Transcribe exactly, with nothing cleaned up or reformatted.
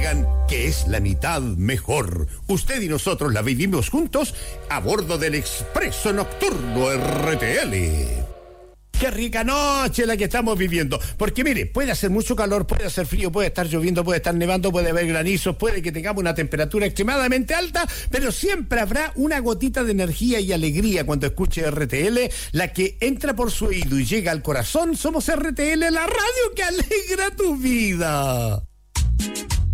digan que es la mitad mejor. Usted y nosotros la vivimos juntos a bordo del Expreso Nocturno R T L. Qué rica noche la que estamos viviendo. Porque mire, puede hacer mucho calor, puede hacer frío, puede estar lloviendo, puede estar nevando, puede haber granizos, puede que tengamos una temperatura extremadamente alta, pero siempre habrá una gotita de energía y alegría cuando escuche R T L, la que entra por su oído y llega al corazón. Somos R T L, la radio que alegra tu vida.